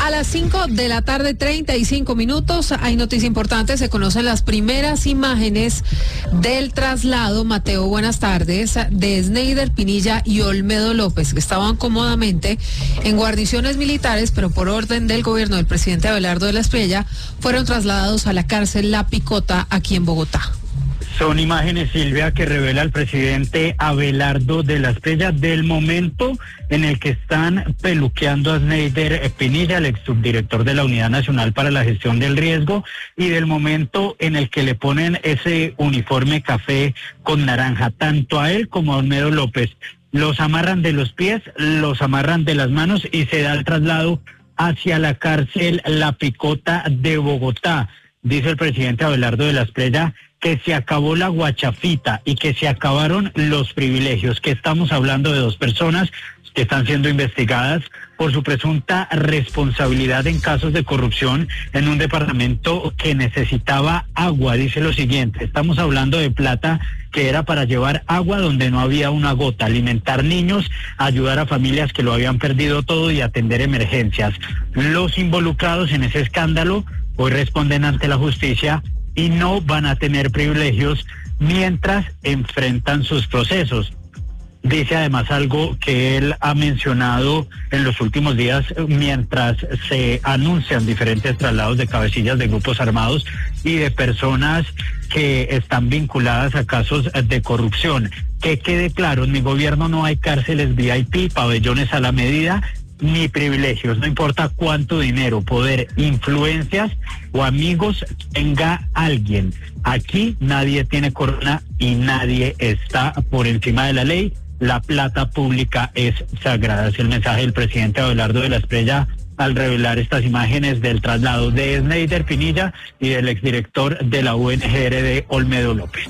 A las 5 de la tarde, 35 minutos, hay noticia importante, se conocen las primeras imágenes del traslado, Mateo, buenas tardes, de Sneider Pinilla y Olmedo López, que estaban cómodamente en guarniciones militares, pero por orden del gobierno del presidente Abelardo de la Espriella, fueron trasladados a la cárcel La Picota, aquí en Bogotá. Son imágenes, Silvia, que revela el presidente Abelardo de la Espriella del momento en el que están peluqueando a Sneider Pinilla, el ex subdirector de la Unidad Nacional para la Gestión del Riesgo, y del momento en el que le ponen ese uniforme café con naranja, tanto a él como a Olmedo López. Los amarran de los pies, los amarran de las manos y se da el traslado hacia la cárcel La Picota de Bogotá. Dice el presidente Abelardo de la Espriella que se acabó la guachafita y que se acabaron los privilegios, que estamos hablando de dos personas que están siendo investigadas por su presunta responsabilidad en casos de corrupción en un departamento que necesitaba agua. Dice lo siguiente: estamos hablando de plata que era para llevar agua donde no había una gota, alimentar niños, ayudar a familias que lo habían perdido todo y atender emergencias. Los involucrados en ese escándalo hoy responden ante la justicia y no van a tener privilegios mientras enfrentan sus procesos. Dice además algo que él ha mencionado en los últimos días mientras se anuncian diferentes traslados de cabecillas de grupos armados y de personas que están vinculadas a casos de corrupción. Que quede claro, en mi gobierno no hay cárceles VIP, pabellones a la medida, ni privilegios, no importa cuánto dinero, poder, influencias o amigos tenga alguien. Aquí nadie tiene corona y nadie está por encima de la ley. La plata pública es sagrada. Es el mensaje del presidente Abelardo de la Espriella al revelar estas imágenes del traslado de Sneider Pinilla y del exdirector de la UNGRD, Olmedo López.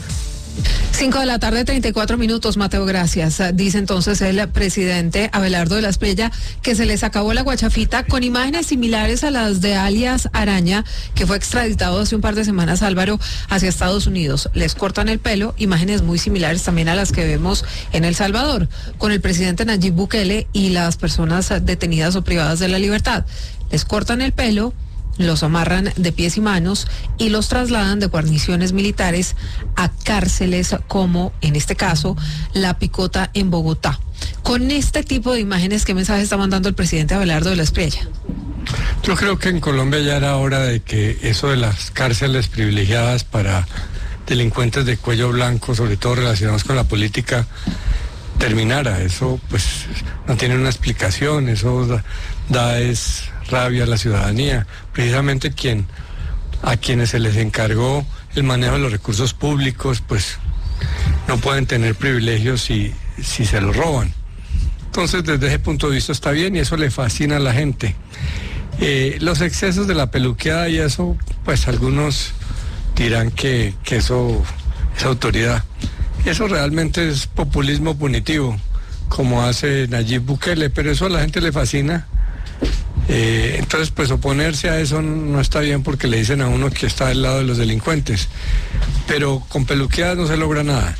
5 de la tarde, 34 minutos, Mateo, gracias. Dice entonces el presidente Abelardo de la Espriella que se les acabó la guachafita, con imágenes similares a las de alias Araña, que fue extraditado hace un par de semanas, Álvaro, hacia Estados Unidos. Les cortan el pelo, imágenes muy similares también a las que vemos en El Salvador, con el presidente Nayib Bukele y las personas detenidas o privadas de la libertad. Les cortan el pelo, los amarran de pies y manos y los trasladan de guarniciones militares a cárceles como, en este caso, La Picota en Bogotá. Con este tipo de imágenes, ¿qué mensaje está mandando el presidente Abelardo de la Espriella? Yo creo que en Colombia ya era hora de que eso de las cárceles privilegiadas para delincuentes de cuello blanco, sobre todo relacionados con la política, terminara. Eso pues no tiene una explicación, eso da es rabia a la ciudadanía. Precisamente a quienes se les encargó el manejo de los recursos públicos, pues no pueden tener privilegios si se los roban. Entonces, desde ese punto de vista está bien y eso le fascina a la gente. Los excesos de la peluqueada y eso, pues algunos dirán que eso es autoridad. Eso realmente es populismo punitivo, como hace Nayib Bukele, pero eso a la gente le fascina. Entonces, pues oponerse a eso no está bien porque le dicen a uno que está del lado de los delincuentes. Pero con peluqueadas no se logra nada.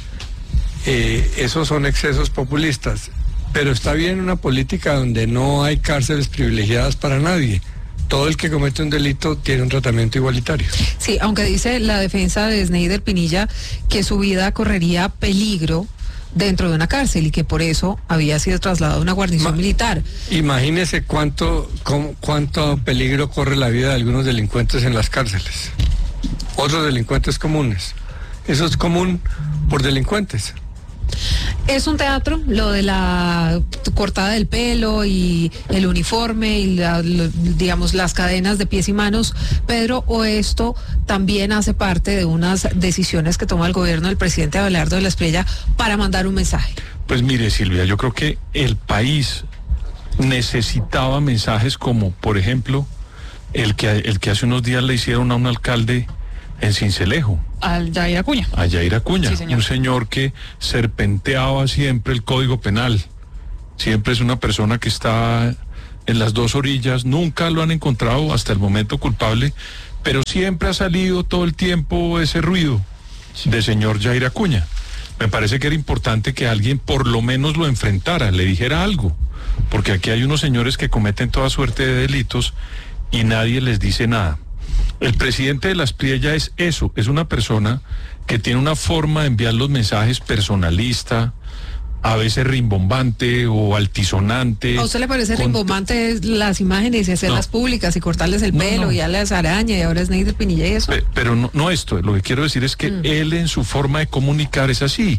Esos son excesos populistas. Pero está bien una política donde no hay cárceles privilegiadas para nadie. Todo el que comete un delito tiene un tratamiento igualitario. Sí, aunque dice la defensa de Sneider Pinilla que su vida correría peligro dentro de una cárcel y que por eso había sido trasladado a una guarnición militar. Imagínese cuánto peligro corre la vida de algunos delincuentes en las cárceles. Otros delincuentes comunes. Eso es común por delincuentes. ¿Es un teatro lo de la cortada del pelo y el uniforme y digamos las cadenas de pies y manos, Pedro, o esto también hace parte de unas decisiones que toma el gobierno del presidente Abelardo de la Espriella para mandar un mensaje? Pues mire, Silvia, yo creo que el país necesitaba mensajes como, por ejemplo, el que hace unos días le hicieron a un alcalde en Sincelejo. A Yair Acuña. A Yair Acuña, sí, señor. Un señor que serpenteaba siempre el Código Penal. Siempre es una persona que está en las dos orillas, nunca lo han encontrado hasta el momento culpable, pero siempre ha salido todo el tiempo ese ruido de señor Yair Acuña. Me parece que era importante que alguien por lo menos lo enfrentara, le dijera algo, porque aquí hay unos señores que cometen toda suerte de delitos y nadie les dice nada. El presidente de la Aspriella es eso, es una persona que tiene una forma de enviar los mensajes personalista, a veces rimbombante o altisonante. ¿A usted le parece rimbombante las imágenes y hacerlas públicas y cortarles el pelo y Alias Araña y ahora Sneider Pinilla y eso? Pero no esto, lo que quiero decir es que él en su forma de comunicar es así.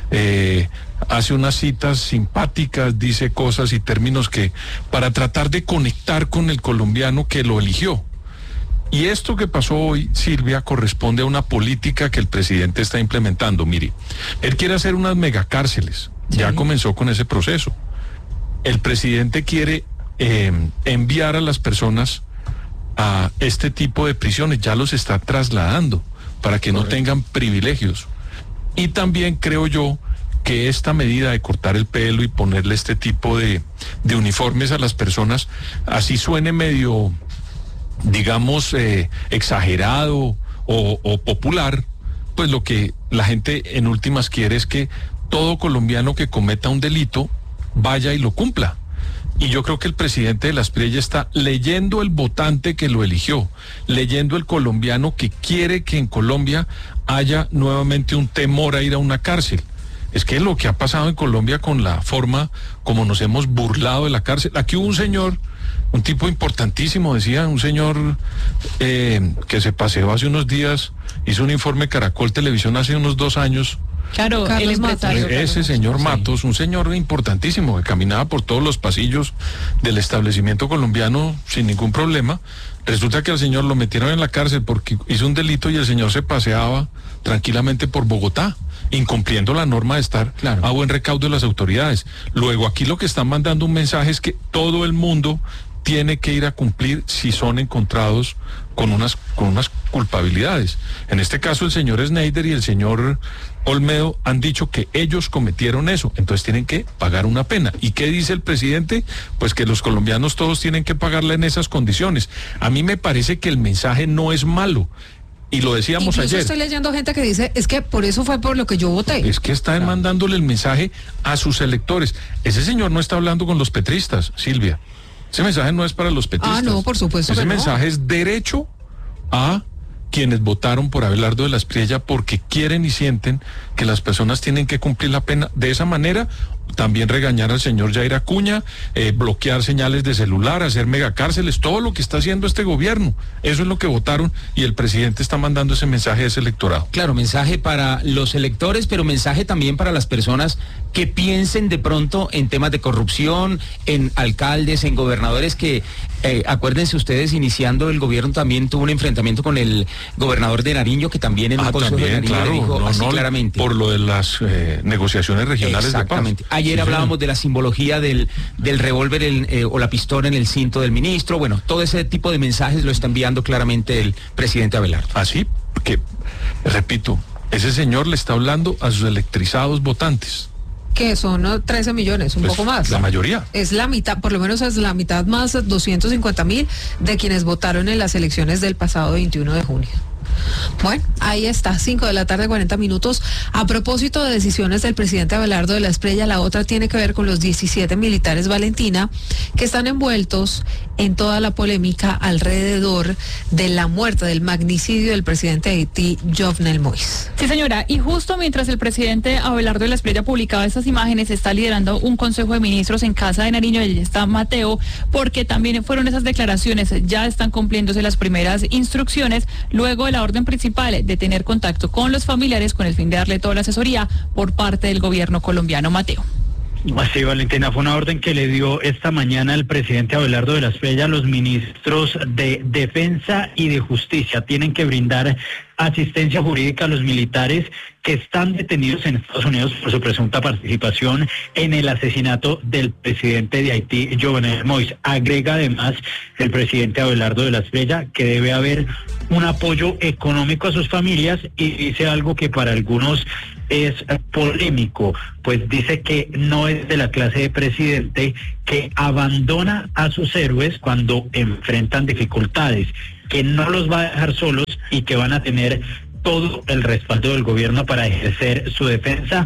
Hace unas citas simpáticas, dice cosas y términos que para tratar de conectar con el colombiano que lo eligió. Y esto que pasó hoy, Silvia, corresponde a una política que el presidente está implementando. Mire, él quiere hacer unas megacárceles. Sí. Ya comenzó con ese proceso. El presidente quiere enviar a las personas a este tipo de prisiones, ya los está trasladando para que no tengan privilegios. Y también creo yo que esta medida de cortar el pelo y ponerle este tipo de uniformes a las personas, así suene medio, digamos, exagerado o popular, pues lo que la gente en últimas quiere es que todo colombiano que cometa un delito vaya y lo cumpla. Y yo creo que el presidente de la Aspriella está leyendo el votante que lo eligió, leyendo el colombiano que quiere que en Colombia haya nuevamente un temor a ir a una cárcel. Es que lo que ha pasado en Colombia con la forma como nos hemos burlado de la cárcel. Aquí hubo un señor, un tipo importantísimo, decía, un señor que se paseó hace unos días, hizo un informe Caracol Televisión hace unos 2 años. Claro, el empresario. Ese señor Matos, un señor importantísimo que caminaba por todos los pasillos del establecimiento colombiano sin ningún problema. Resulta que al señor lo metieron en la cárcel porque hizo un delito y el señor se paseaba tranquilamente por Bogotá, incumpliendo la norma de estar a buen recaudo de las autoridades. Luego aquí lo que están mandando un mensaje es que todo el mundo tiene que ir a cumplir si son encontrados con unas culpabilidades. En este caso el señor Sneider y el señor Olmedo han dicho que ellos cometieron eso, entonces tienen que pagar una pena. ¿Y qué dice el presidente? Pues que los colombianos todos tienen que pagarla en esas condiciones. A mí me parece que el mensaje no es malo. Y lo decíamos incluso ayer. Estoy leyendo gente que dice, es que por eso fue por lo que yo voté. Es que están mandándole el mensaje a sus electores. Ese señor no está hablando con los petristas, Silvia. Ese mensaje no es para los petristas. No, por supuesto Ese que mensaje es derecho a quienes votaron por Abelardo de la Aspriella porque quieren y sienten que las personas tienen que cumplir la pena. De esa manera, también regañar al señor Jair Acuña, bloquear señales de celular, hacer megacárceles, todo lo que está haciendo este gobierno. Eso es lo que votaron y el presidente está mandando ese mensaje a ese electorado. Claro, mensaje para los electores, pero mensaje también para las personas que piensen de pronto en temas de corrupción, en alcaldes, en gobernadores que, acuérdense ustedes, iniciando el gobierno también tuvo un enfrentamiento con el gobernador de Nariño, que también en un consejo de Nariño le dijo así claramente. Por lo de las negociaciones regionales de paz. Ayer hablábamos de la simbología del revólver o la pistola en el cinto del ministro. Bueno, todo ese tipo de mensajes lo está enviando claramente el presidente Abelardo. Así que, repito, ese señor le está hablando a sus electrizados votantes. Que son 13 millones, un poco más. La mayoría. Es la mitad, por lo menos es la mitad más 250,000 de quienes votaron en las elecciones del pasado 21 de junio. Bueno, ahí está, 5:40 p.m. A propósito de decisiones del presidente Abelardo de la Aspriella, la otra tiene que ver con los 17 militares Valentina que están envueltos en toda la polémica alrededor de la muerte, del magnicidio del presidente de Haití, Jovenel Moïse. Sí, señora, y justo mientras el presidente Abelardo de la Aspriella publicaba estas imágenes, está liderando un consejo de ministros en Casa de Nariño, y allí está Mateo, porque también fueron esas declaraciones, ya están cumpliéndose las primeras instrucciones, luego de la orden principal de tener contacto con los familiares con el fin de darle toda la asesoría por parte del gobierno colombiano. Mateo. Sí, Valentina, fue una orden que le dio esta mañana el presidente Abelardo de la Aspriella a los ministros de Defensa y de Justicia. Tienen que brindar asistencia jurídica a los militares que están detenidos en Estados Unidos por su presunta participación en el asesinato del presidente de Haití, Jovenel Moïse. Agrega además el presidente Abelardo de la Aspriella que debe haber un apoyo económico a sus familias, y dice algo que para algunos es polémico, pues dice que no es de la clase de presidente que abandona a sus héroes cuando enfrentan dificultades, que no los va a dejar solos y que van a tener todo el respaldo del gobierno para ejercer su defensa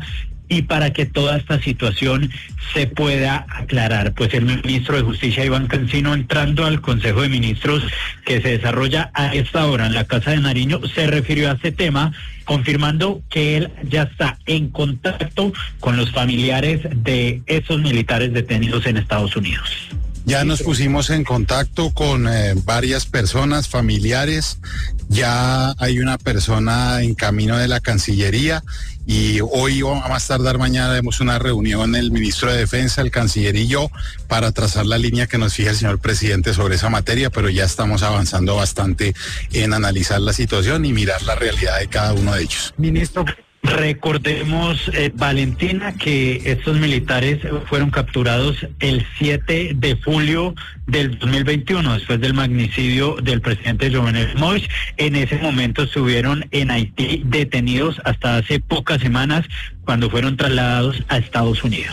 y para que toda esta situación se pueda aclarar. Pues el ministro de Justicia, Iván Cancino, entrando al Consejo de Ministros que se desarrolla a esta hora en la Casa de Nariño, se refirió a este tema, confirmando que él ya está en contacto con los familiares de esos militares detenidos en Estados Unidos. Ya nos pusimos en contacto con varias personas, familiares. Ya hay una persona en camino de la Cancillería y hoy a más tardar mañana haremos una reunión el ministro de Defensa, el canciller y yo para trazar la línea que nos fija el señor presidente sobre esa materia, pero ya estamos avanzando bastante en analizar la situación y mirar la realidad de cada uno de ellos. Ministro, recordemos, Valentina, que estos militares fueron capturados el 7 de julio del 2021, después del magnicidio del presidente Jovenel Moïse. En ese momento estuvieron en Haití detenidos hasta hace pocas semanas, cuando fueron trasladados a Estados Unidos.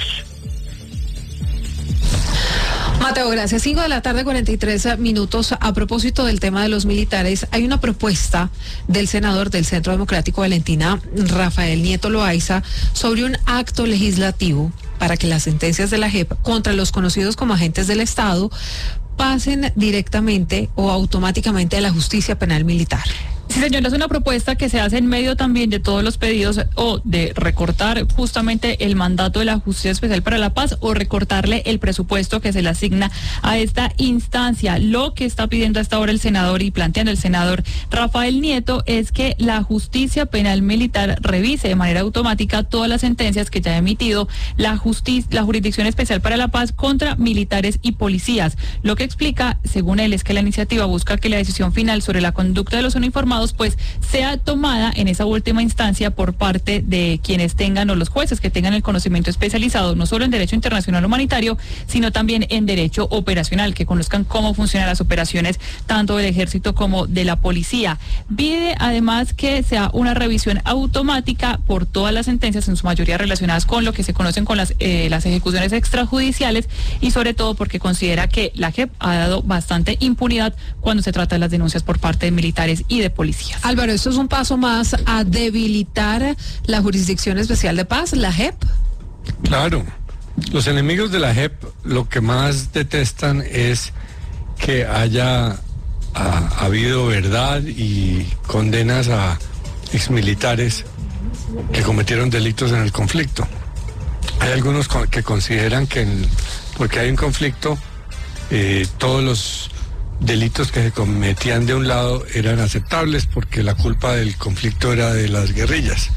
Mateo, gracias. 5:43 p.m. A propósito del tema de los militares, hay una propuesta del senador del Centro Democrático Valentina, Rafael Nieto Loaiza, sobre un acto legislativo para que las sentencias de la JEP contra los conocidos como agentes del Estado pasen directamente o automáticamente a la justicia penal militar. Sí, señora, es una propuesta que se hace en medio también de todos los pedidos o de recortar justamente el mandato de la Justicia Especial para la Paz o recortarle el presupuesto que se le asigna a esta instancia. Lo que está pidiendo hasta ahora el senador y planteando el senador Rafael Nieto es que la Justicia Penal Militar revise de manera automática todas las sentencias que ya ha emitido la Jurisdicción Especial para la Paz contra militares y policías. Lo que explica, según él, es que la iniciativa busca que la decisión final sobre la conducta de los uniformados pues sea tomada en esa última instancia por parte de quienes tengan o los jueces que tengan el conocimiento especializado no solo en derecho internacional humanitario, sino también en derecho operacional, que conozcan cómo funcionan las operaciones tanto del ejército como de la policía. Pide además que sea una revisión automática por todas las sentencias, en su mayoría relacionadas con lo que se conocen con las ejecuciones extrajudiciales, y sobre todo porque considera que la JEP ha dado bastante impunidad cuando se trata de las denuncias por parte de militares y de policías. Álvaro, ¿esto es un paso más a debilitar la Jurisdicción Especial de Paz, la JEP? Claro. Los enemigos de la JEP lo que más detestan es que haya habido verdad y condenas a exmilitares que cometieron delitos en el conflicto. Hay algunos que consideran que porque hay un conflicto, todos los delitos que se cometían de un lado eran aceptables porque la culpa del conflicto era de las guerrillas.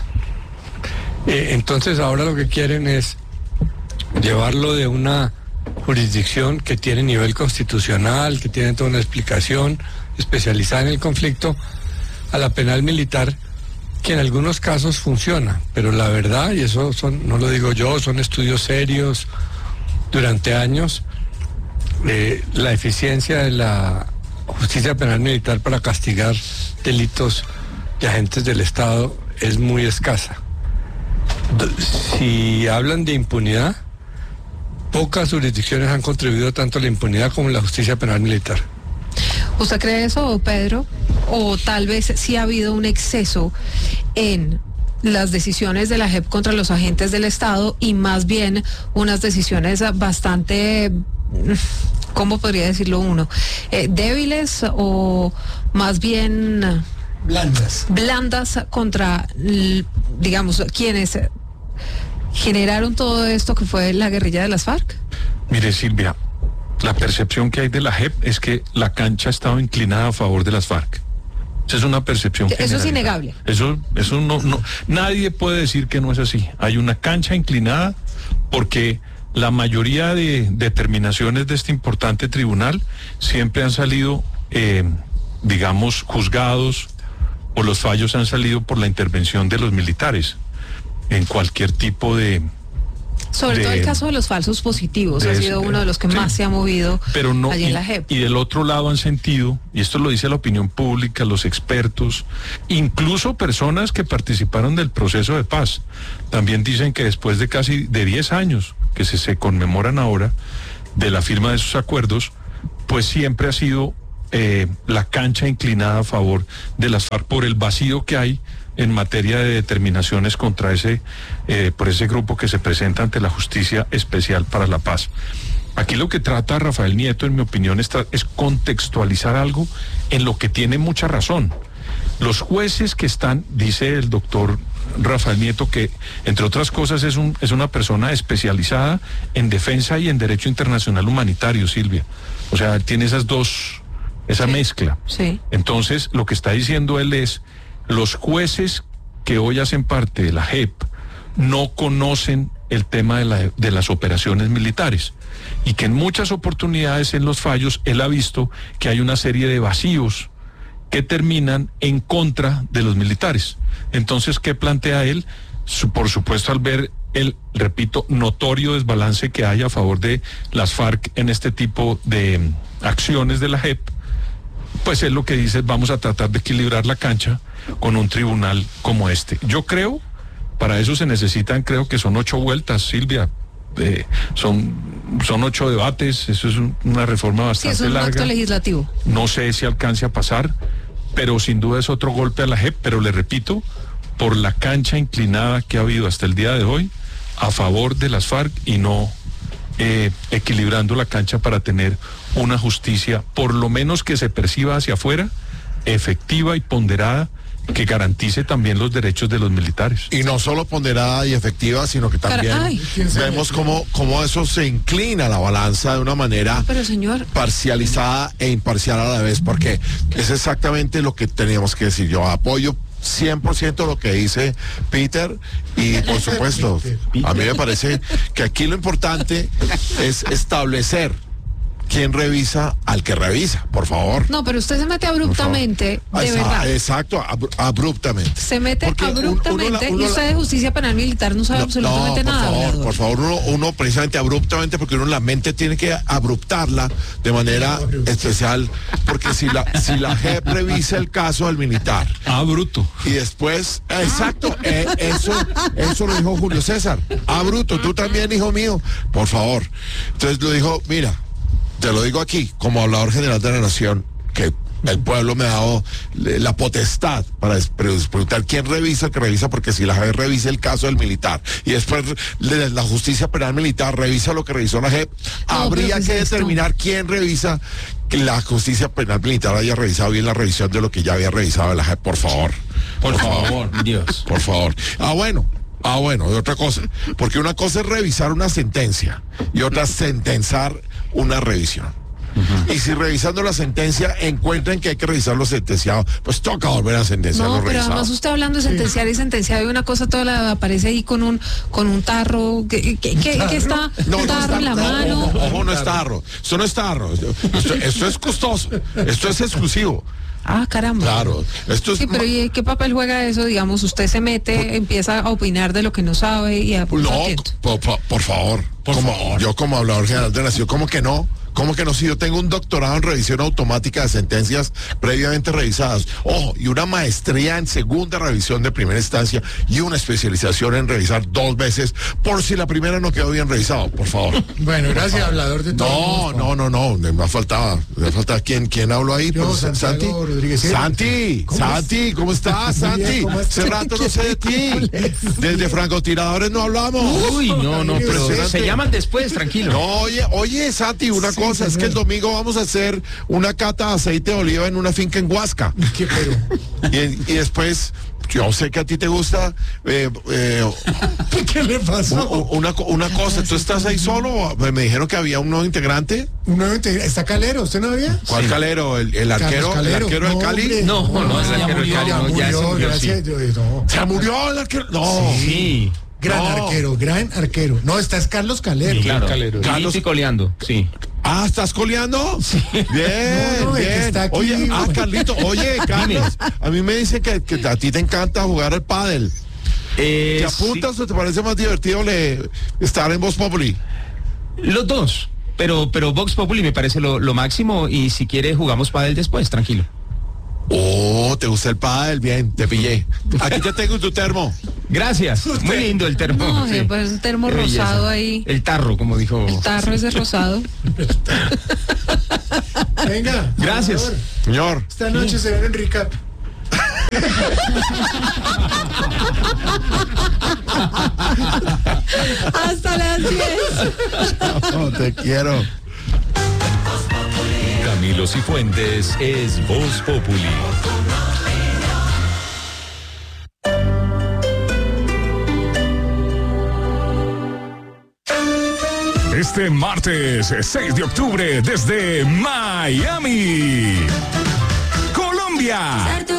Entonces ahora lo que quieren es llevarlo de una jurisdicción que tiene nivel constitucional, que tiene toda una explicación especializada en el conflicto, a la penal militar, que en algunos casos funciona, pero la verdad, y eso no lo digo yo, son estudios serios durante años, la eficiencia de la justicia penal militar para castigar delitos de agentes del Estado es muy escasa. Si hablan de impunidad, pocas jurisdicciones han contribuido tanto a la impunidad como la justicia penal militar. ¿Usted cree eso, Pedro? ¿O tal vez sí ha habido un exceso en las decisiones de la JEP contra los agentes del Estado y más bien unas decisiones bastante, ¿cómo podría decirlo uno? Débiles o más bien blandas contra, digamos, quienes generaron todo esto que fue la guerrilla de las FARC? Mire, Silvia, la percepción que hay de la JEP es que la cancha ha estado inclinada a favor de las FARC. Esa es una percepción general. Eso es innegable. Eso no, nadie puede decir que no es así. Hay una cancha inclinada porque la mayoría de determinaciones de este importante tribunal siempre han salido, digamos, juzgados, o los fallos han salido por la intervención de los militares en cualquier tipo de... Sobre todo el caso de los falsos positivos ha sido uno de los que más se ha movido allí en la JEP. Y del otro lado han sentido, y esto lo dice la opinión pública, los expertos, incluso personas que participaron del proceso de paz, también dicen que después de casi 10 años que se conmemoran ahora de la firma de esos acuerdos, pues siempre ha sido la cancha inclinada a favor de las FARC por el vacío que hay en materia de determinaciones contra por ese grupo que se presenta ante la Justicia Especial para la Paz. Aquí lo que trata Rafael Nieto, en mi opinión, es contextualizar algo en lo que tiene mucha razón. Los jueces que están, dice el doctor Rafael Nieto, que entre otras cosas es una persona especializada en defensa y en derecho internacional humanitario, Silvia. O sea, tiene esa Sí. mezcla. Sí. Entonces, lo que está diciendo él es, los jueces que hoy hacen parte de la JEP no conocen el tema de las operaciones militares, y que en muchas oportunidades en los fallos él ha visto que hay una serie de vacíos que terminan en contra de los militares. Entonces, ¿qué plantea él? Por supuesto, al ver el, repito, notorio desbalance que hay a favor de las FARC en este tipo de acciones de la JEP, pues él lo que dice es, vamos a tratar de equilibrar la cancha con un tribunal como este. Yo creo, para eso se necesitan, creo que son 8 vueltas, Silvia. Son 8 debates, eso es una reforma bastante sí, es un larga. acto legislativo. No sé si alcance a pasar, pero sin duda es otro golpe a la JEP, pero le repito, por la cancha inclinada que ha habido hasta el día de hoy a favor de las FARC y no equilibrando la cancha para tener una justicia, por lo menos que se perciba hacia afuera, efectiva y ponderada, que garantice también los derechos de los militares. Y no solo ponderada y efectiva, sino que también vemos cómo eso se inclina la balanza de una manera parcializada e imparcial a la vez, porque es exactamente lo que teníamos que decir. Yo apoyo 100% lo que dice Peter, y por supuesto, a mí me parece que aquí lo importante es establecer quién revisa al que revisa, por favor. No, pero usted se mete abruptamente, de verdad. Exacto, abruptamente. Se mete abruptamente y usted de justicia penal militar no sabe absolutamente nada. Por favor, uno precisamente abruptamente, porque uno la mente tiene que abruptarla de manera especial, porque si la JEP revisa el caso del militar. Bruto. Y después, exacto, eso lo dijo Julio César. Bruto, tú también, hijo mío, por favor. Entonces lo dijo, mira, te lo digo aquí, como hablador general de la nación, que el pueblo me ha dado la potestad para preguntar quién revisa el que revisa, porque si la JEP revisa el caso del militar y después la justicia penal militar revisa lo que revisó la JEP, habría que determinar quién revisa que la justicia penal militar haya revisado bien la revisión de lo que ya había revisado la JEP, por favor. Por favor, Dios. Por favor. Bueno, y otra cosa, porque una cosa es revisar una sentencia y otra sentenzar una revisión. Y si revisando la sentencia encuentran que hay que revisar lo sentenciado, pues toca volver a sentenciar lo revisado. No, pero además usted hablando de sentenciar y sentenciado, y una cosa toda aparece ahí con un tarro, que está un tarro en la mano. Ojo, no es tarro. Esto no es tarro. Esto es costoso. Esto es exclusivo. Caramba. Claro. Esto es pero ¿y qué papel juega eso? Digamos, usted se mete, empieza a opinar de lo que no sabe y a... por favor. Yo como hablador general de la nación, ¿cómo que no? ¿Cómo que no? Si yo tengo un doctorado en revisión automática de sentencias previamente revisadas, ojo, y una maestría en segunda revisión de primera instancia y una especialización en revisar 2 veces por si la primera no quedó bien revisado, por favor. Bueno, gracias, hablador de todo. No, me faltaba ¿quién habló ahí? Yo, Santi Rodríguez. Santi, ¿cómo estás, Santi? Hace rato no sé de ti. Desde francotiradores no hablamos. Uy, no, pero se llaman después, tranquilo. No, oye, Santi, una cosa, es que el domingo vamos a hacer una cata de aceite de oliva en una finca en Huasca. ¿Qué pero? Y después, yo sé que a ti te gusta. ¿Qué le pasó? Una cosa, ¿tú estás ahí solo? Me dijeron que había un nuevo integrante. ¿Un nuevo integrante? ¿Está Calero? ¿Usted no había? ¿Cuál Calero? ¿El arquero? ¿El arquero del Cali? No, el arquero del Cali. ¿Se murió el arquero? No. Sí. Gran arquero. No, está es Carlos Calero. Sí, claro. Carlos y coleando, sí. ¿Estás coleando? Sí. Bien, bien. Está aquí, oye, Carlito, Carlos, a mí me dicen que a ti te encanta jugar al pádel. ¿Te apuntas o te parece más divertido estar en Vox Populi? Los dos, pero Vox Populi me parece lo máximo, y si quiere jugamos pádel después, tranquilo. ¿te gusta el pádel? Bien, te pillé. Aquí te tengo tu termo. Gracias, muy lindo el termo. No, pues un termo rosado ahí. El tarro, como dijo. El tarro ese rosado. Venga. Gracias. por favor. Señor. Esta noche se ven en recap. Hasta las 10. No, te quiero. Camilo Cifuentes es Voz Populi. Este martes 6 de octubre desde Miami, Colombia,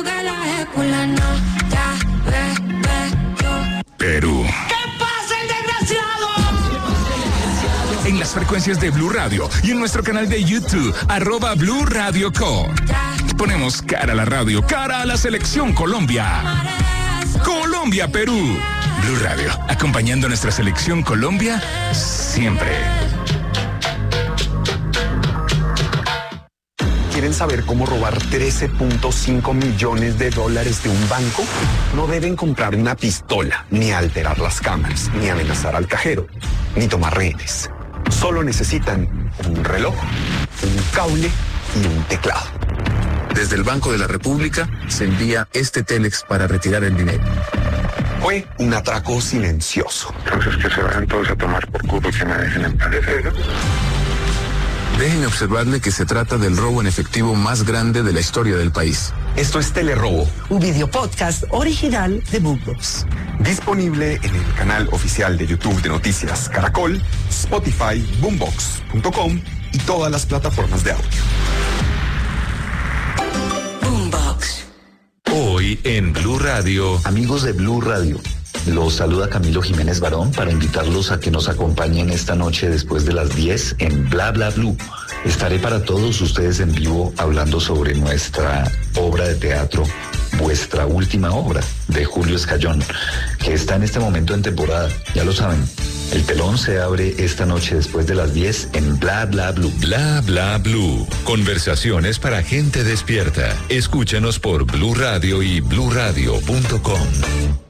Perú. ¿Qué pasa, el desgraciado? En las frecuencias de Blue Radio y en nuestro canal de YouTube, @Blue Radio Co. Ponemos cara a la radio, cara a la selección Colombia. Colombia, Perú. Blue Radio, acompañando a nuestra selección Colombia siempre. ¿Quieren saber cómo robar 13.5 millones de dólares de un banco? No deben comprar una pistola, ni alterar las cámaras, ni amenazar al cajero, ni tomar rehenes. Solo necesitan un reloj, un cable y un teclado. Desde el Banco de la República se envía este telex para retirar el dinero. Fue un atraco silencioso. Entonces que se vayan todos a tomar por culo y que me dejen en paz. Déjenme observarle que se trata del robo en efectivo más grande de la historia del país. Esto es Telerobo, Un video podcast original de Boombox. disponible en el canal oficial de YouTube de Noticias Caracol, Spotify, Boombox.com y todas las plataformas de audio. Boombox. Hoy en Blue Radio. Amigos de Blue Radio, los saluda Camilo Jiménez Barón para invitarlos a que nos acompañen esta noche después de las 10 en Bla Bla Blue. Estaré para todos ustedes en vivo hablando sobre nuestra obra de teatro, Vuestra Última Obra, de Julio Escayón, que está en este momento en temporada, ya lo saben. El telón se abre esta noche después de las 10 en Bla Bla Blue. Bla Bla Blue. Conversaciones para gente despierta. Escúchanos por Blue Radio y bluradio.com.